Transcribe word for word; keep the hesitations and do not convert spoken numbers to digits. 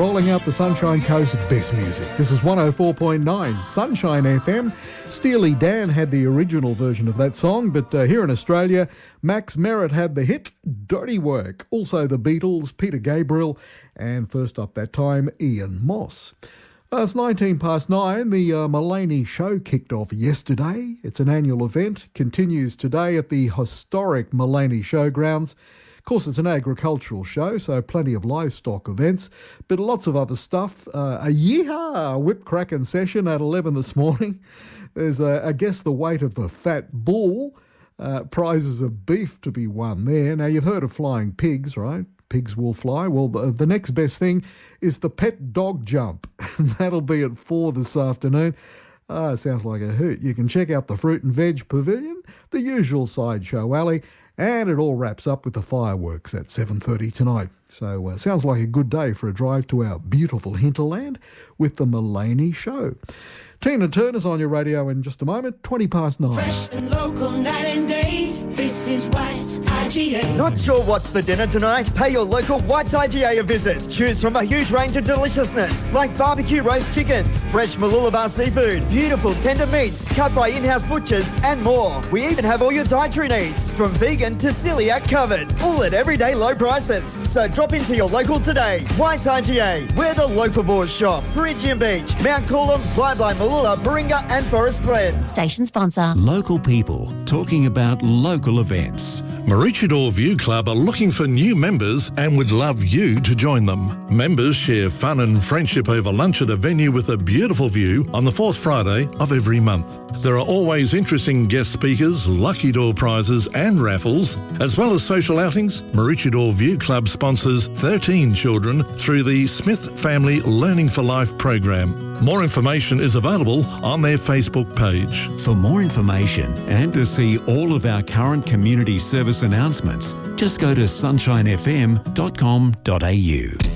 rolling out the Sunshine Coast's best music. This is one oh four point nine Sunshine F M. Steely Dan had the original version of that song, but uh, here in Australia, Max Merritt had the hit Dirty Work. Also the Beatles, Peter Gabriel, and first up that time, Ian Moss. Uh, it's nineteen past nine. The uh, Mullaney Show kicked off yesterday. It's an annual event, continues today at the historic Mullaney Showgrounds. Of course, it's an agricultural show, so plenty of livestock events, but lots of other stuff. Uh, a yeehaw, a whip cracking session at eleven this morning. There's, uh, I guess, the weight of the fat bull. Uh, prizes of beef to be won there. Now, you've heard of flying pigs, right? Pigs will fly. Well, the, the next best thing is the pet dog jump. That'll be at four this afternoon. Ah, it sounds like a hoot. You can check out the Fruit and Veg Pavilion, the usual sideshow alley, and it all wraps up with the fireworks at seven thirty tonight. So uh, sounds like a good day for a drive to our beautiful hinterland with the Mullaney Show. Tina Turner's on your radio in just a moment, twenty past nine. Fresh and local, night and day. This is White's I G A. Not sure what's for dinner tonight? Pay your local White's I G A a visit. Choose from a huge range of deliciousness, like barbecue roast chickens, fresh Mooloolaba seafood, beautiful tender meats cut by in-house butchers, and more. We even have all your dietary needs, from vegan to celiac covered, all at everyday low prices. So drop into your local today. White's I G A, where the locavores shop. Perigian Beach, Mount Coolum, Bly Bly, Mooloola, Baringa and Forest Glen. Station sponsor. Local people talking about local events. Maroochydore View Club are looking for new members and would love you to join them. Members share fun and friendship over lunch at a venue with a beautiful view on the fourth Friday of every month. There are always interesting guest speakers, lucky door prizes and raffles, as well as social outings. Maroochydore View Club sponsors thirteen children through the Smith Family Learning for Life program. More information is available on their Facebook page. For more information and to see all of our current community service announcements, just go to sunshine f m dot com dot a u.